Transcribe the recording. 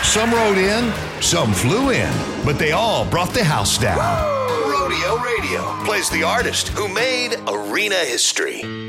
Some rode in, some flew in, but they all brought the house down. Rodeo Radio plays the artist who made arena history.